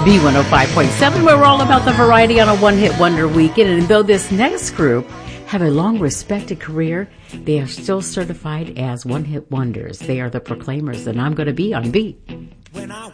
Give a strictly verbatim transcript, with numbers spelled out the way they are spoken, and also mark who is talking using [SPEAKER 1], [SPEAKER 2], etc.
[SPEAKER 1] B one oh five point seven. We're all about the variety on a one-hit wonder weekend. And though this next group have a long respected career, they are still certified as one-hit wonders. They are the Proclaimers, and I'm going to be on B.
[SPEAKER 2] When I